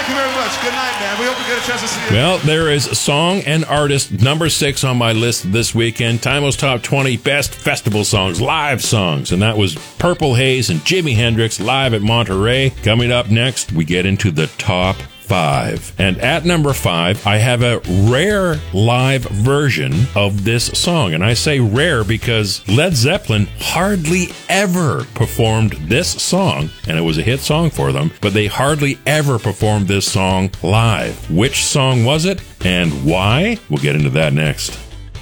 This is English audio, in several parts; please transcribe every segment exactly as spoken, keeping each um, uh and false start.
you very much. Good night, man. We hope we get a chance to see you. Well, there is song and artist number six on my list this weekend. Timo's Top twenty Best Festival Songs, live songs. And that was Purple Haze and Jimi Hendrix live at Monterey. Coming up next, we get into the top five. And at number five, I have a rare live version of this song. And I say rare because Led Zeppelin hardly ever performed this song. And it was a hit song for them, but they hardly ever performed this song live. Which song was it and why? We'll get into that next.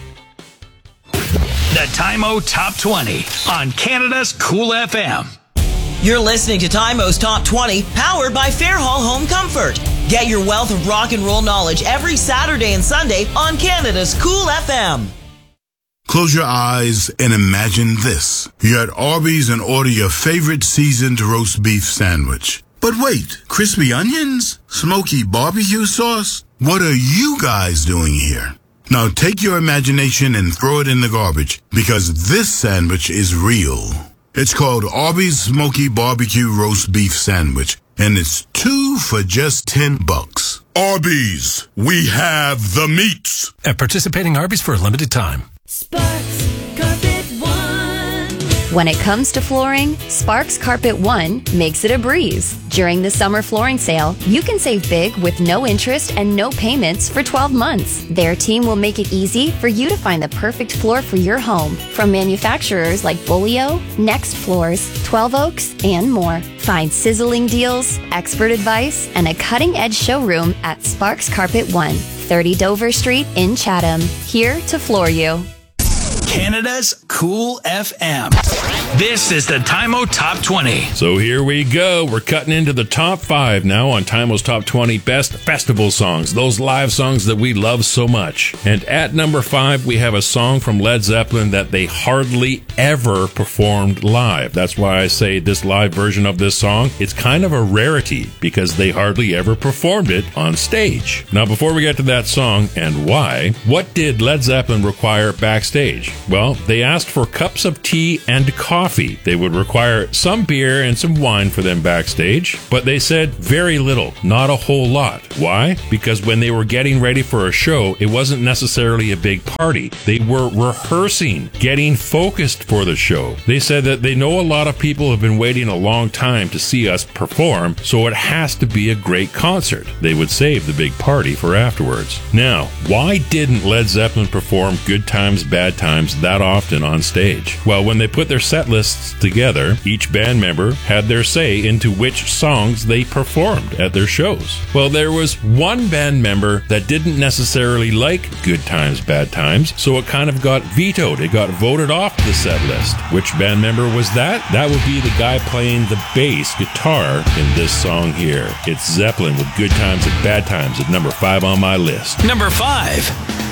The Timo Top twenty on Canada's Cool F M. You're listening to Timo's Top twenty, powered by Fairhall Home Comfort. Get your wealth of rock and roll knowledge every Saturday and Sunday on Canada's Cool F M. Close your eyes and imagine this. You're at Arby's and order your favorite seasoned roast beef sandwich. But wait, crispy onions? Smoky barbecue sauce? What are you guys doing here? Now take your imagination and throw it in the garbage, because this sandwich is real. It's called Arby's Smoky Barbecue Roast Beef Sandwich, and it's two for just ten bucks. Arby's, we have the meats. At participating Arby's for a limited time. Sparks Carpet One. When it comes to flooring, Sparks Carpet One makes it a breeze. During the summer flooring sale, you can save big with no interest and no payments for twelve months. Their team will make it easy for you to find the perfect floor for your home from manufacturers like Bolio, Next Floors, twelve Oaks, and more. Find sizzling deals, expert advice, and a cutting-edge showroom at Sparks Carpet One, thirty Dover Street in Chatham. Here to floor you. Canada's Cool F M. This is the Timo Top twenty. So here we go. We're cutting into the top five now on Timo's Top twenty Best Festival Songs, those live songs that we love so much. And at number five, we have a song from Led Zeppelin that they hardly ever performed live. That's why I say this live version of this song, it's kind of a rarity because they hardly ever performed it on stage. Now, before we get to that song and why, what did Led Zeppelin require backstage? Well, they asked for cups of tea and coffee. They would require some beer and some wine for them backstage, but they said very little, not a whole lot. Why? Because when they were getting ready for a show, it wasn't necessarily a big party. They were rehearsing, getting focused for the show. They said that they know a lot of people have been waiting a long time to see us perform, so it has to be a great concert. They would save the big party for afterwards. Now, why didn't Led Zeppelin perform Good Times, Bad Times that often on stage? Well, when they put their set lists together, each band member had their say into which songs they performed at their shows. Well, there was one band member that didn't necessarily like Good Times, Bad Times, so it kind of got vetoed. It got voted off the set list. Which band member was that? That would be the guy playing the bass guitar in this song here. It's Zeppelin with Good Times and Bad Times at number five on my list. Number five.